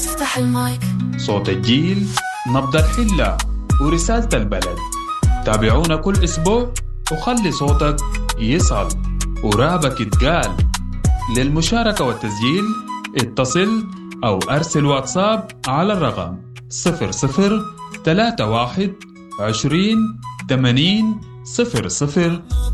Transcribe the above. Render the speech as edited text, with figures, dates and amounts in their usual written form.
افتح المايك. صوت الجيل، نبض الحلة، ورسالة البلد. تابعونا كل أسبوع وخلي صوتك يصل ورابك يتقال. للمشاركة والتسجيل اتصل أو أرسل واتساب على الرقم 0031 20 80 00